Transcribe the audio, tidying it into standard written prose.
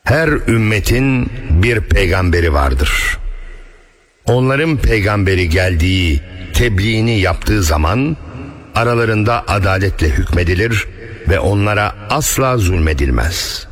Her ümmetin bir peygamberi vardır. Onların peygamberi geldiği, tebliğini yaptığı zaman aralarında adaletle hükmedilir ve onlara asla zulmedilmez.